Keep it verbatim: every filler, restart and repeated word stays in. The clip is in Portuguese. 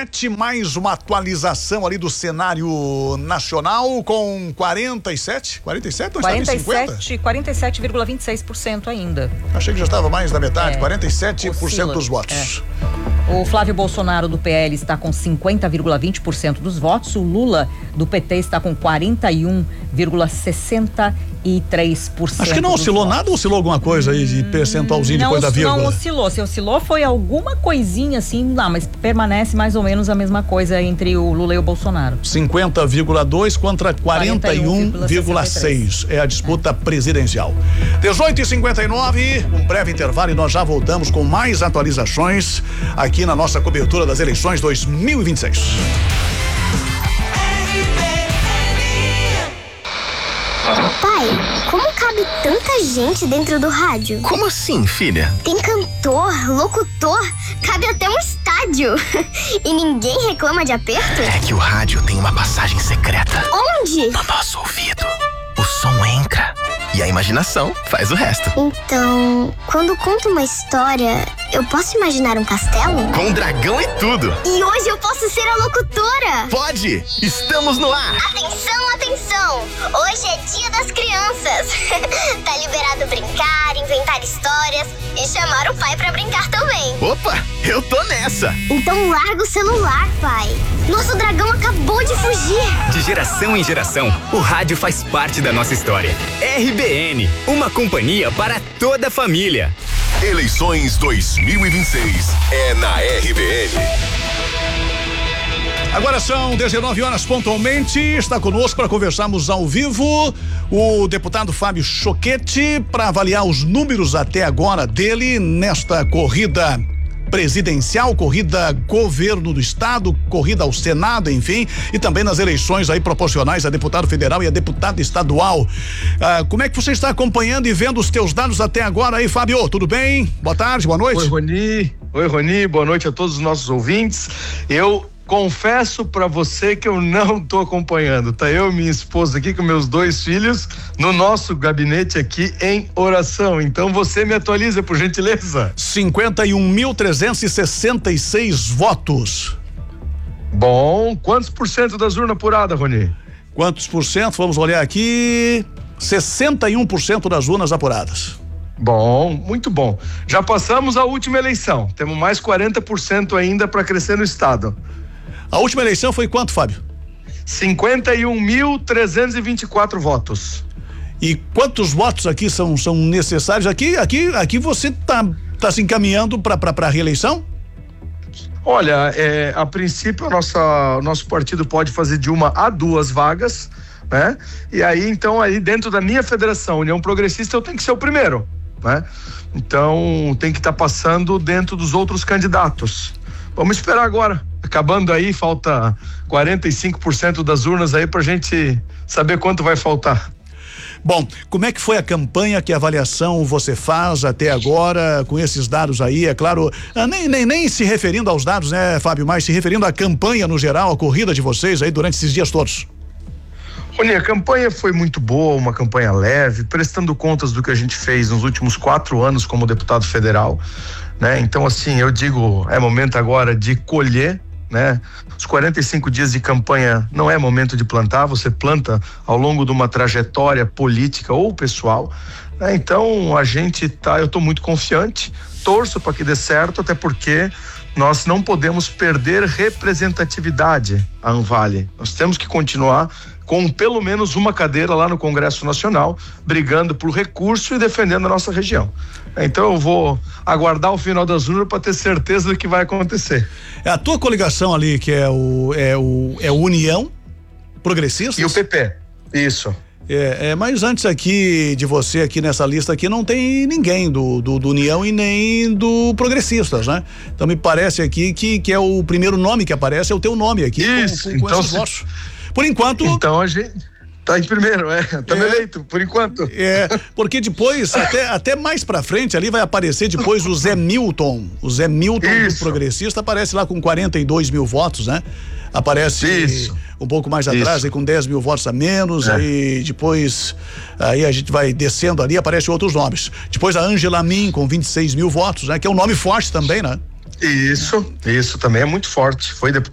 sete, mais uma atualização ali do cenário nacional com quarenta e sete, quarenta e sete, não quarenta e sete, estava em cinquenta? quarenta e sete vírgula vinte e seis por cento ainda. Achei que já estava mais da metade, é, quarenta e sete por cento oscila, dos votos. É. O Flávio Bolsonaro do P L está com cinquenta vírgula vinte por cento dos votos, o Lula do P T está com quarenta e um vírgula sessenta e três por cento. Acho que não oscilou nada, ou oscilou alguma coisa aí de percentualzinho não, depois da vírgula? Não oscilou, se oscilou foi alguma coisinha assim, não, mas permanece mais ou menos a mesma coisa entre o Lula e o Bolsonaro. cinquenta vírgula dois contra quarenta e um vírgula seis é a disputa é. presidencial. dezoito e cinquenta e nove, um breve intervalo e nós já voltamos com mais atualizações aqui na nossa cobertura das eleições dois mil e vinte e seis. Pai, como cabe tanta gente dentro do rádio? Como assim, filha? Tem cantor, locutor, cabe até um estádio. E ninguém reclama de aperto? É que o rádio tem uma passagem secreta. Onde? No nosso ouvido. O som entra e a imaginação faz o resto. Então, quando conto uma história, eu posso imaginar um castelo? Com dragão e tudo. E hoje eu posso ser a locutora? Pode! Estamos no ar! Atenção, atenção! Hoje é dia das crianças. Tá liberado brincar, inventar histórias e chamar o pai pra brincar também. Opa, eu tô nessa! Então larga o celular, pai. Nosso dragão acabou de fugir. De geração em geração, o rádio faz parte da nossa história. R B N, uma companhia para toda a família. Eleições dois mil e vinte e seis é na R B N. Agora são dezenove horas pontualmente, está conosco para conversarmos ao vivo o deputado Fábio Choquete para avaliar os números até agora dele nesta corrida presidencial, corrida governo do estado, corrida ao Senado, enfim, e também nas eleições aí proporcionais a deputado federal e a deputada estadual. Ah, como é que você está acompanhando e vendo os teus dados até agora aí, Fábio? Tudo bem? Boa tarde, boa noite. Oi, Roni. Oi, Roni. Boa noite a todos os nossos ouvintes. Eu confesso pra você que eu não tô acompanhando, tá? Eu e minha esposa aqui com meus dois filhos no nosso gabinete aqui em oração, então você me atualiza, por gentileza. cinquenta e um mil trezentos e sessenta e seis votos. Bom, quantos por cento das urnas apuradas, Roni? Quantos por cento? Vamos olhar aqui, sessenta e um por cento das urnas apuradas. Bom, muito bom. Já passamos a última eleição, temos mais quarenta por cento ainda para crescer no estado. A última eleição foi quanto, Fábio? cinquenta e um mil trezentos e vinte e quatro votos. E quantos votos aqui são, são necessários? Aqui, aqui, aqui você tá, tá se encaminhando para para a reeleição? Olha, é, a princípio, a nossa, nosso partido pode fazer de uma a duas vagas, né? E aí, então, aí dentro da minha federação, União Progressista, eu tenho que ser o primeiro, né? Então, tem que estar tá passando dentro dos outros candidatos. Vamos esperar agora. Acabando aí, falta quarenta e cinco por cento das urnas aí pra gente saber quanto vai faltar. Bom, como é que foi a campanha, que avaliação você faz até agora com esses dados aí? É claro, nem, nem, nem se referindo aos dados, né, Fábio, mas se referindo à campanha no geral, a corrida de vocês aí durante esses dias todos. Rony, a campanha foi muito boa, uma campanha leve, prestando contas do que a gente fez nos últimos quatro anos como deputado federal, né? Então, assim, eu digo, é momento agora de colher, né? Os quarenta e cinco dias de campanha não é momento de plantar, você planta ao longo de uma trajetória política ou pessoal, né? Então, a gente tá, eu tô muito confiante, torço para que dê certo, até porque nós não podemos perder representatividade a Anvale. Nós temos que continuar com pelo menos uma cadeira lá no Congresso Nacional, brigando por recurso e defendendo a nossa região. Então eu vou aguardar o final das urnas para ter certeza do que vai acontecer. É a tua coligação ali, que é o é o é União Progressista e o P P. Isso. É, é, mas antes aqui de você, aqui nessa lista aqui, não tem ninguém do, do, do União e nem do Progressistas, né? Então me parece aqui que, que é o primeiro nome que aparece, é o teu nome aqui. Isso, com, com, com então esses se... votos. Por enquanto. Então a gente tá em primeiro, é, tá é, eleito, por enquanto. É, porque depois, até, até mais pra frente ali vai aparecer depois o Zé Milton, o Zé Milton do Progressista aparece lá com quarenta e dois mil votos, né? Aparece Isso. um pouco mais atrás, Isso. aí com dez mil votos a menos, é. aí depois, aí a gente vai descendo ali, aparecem outros nomes. Depois a Ângela Min com vinte e seis mil votos, né? Que é um nome forte também, né? Isso, isso também é muito forte, foi deputada